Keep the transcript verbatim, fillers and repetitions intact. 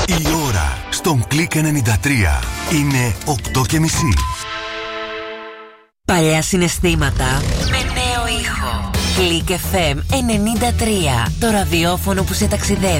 Η ώρα στον Κλικ ενενήντα τρία είναι οκτώ και μισή. Παλιά συναισθήματα με νέο ήχο. Κλικ εφ εμ ενενήντα τρία. Το ραδιόφωνο που σε ταξιδεύει.